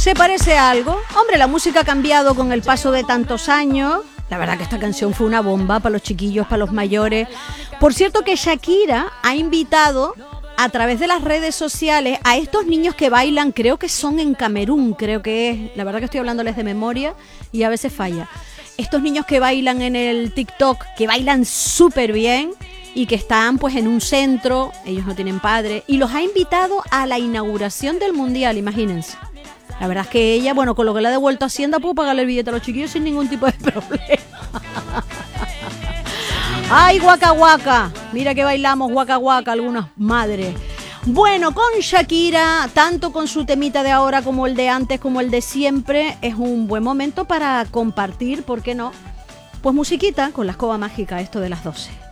¿Se parece a algo? Hombre, la música ha cambiado con el paso de tantos años. La verdad que esta canción fue una bomba para los chiquillos, para los mayores. Por cierto que Shakira ha invitado a través de las redes sociales a estos niños que bailan, creo que son en Camerún, creo que es, la verdad que estoy hablándoles de memoria y a veces falla. Estos niños que bailan en el TikTok, que bailan súper bien y que están pues en un centro, ellos no tienen padre, y los ha invitado a la inauguración del Mundial, imagínense. La verdad es que ella, bueno, con lo que le ha devuelto a Hacienda, puedo pagarle el billete a los chiquillos sin ningún tipo de problema. ¡Ay, guaca guaca! Mira que bailamos guaca guaca algunas madres. Bueno, con Shakira, tanto con su temita de ahora como el de antes, como el de siempre, es un buen momento para compartir, ¿por qué no? Pues musiquita con la escoba mágica, esto de las 12.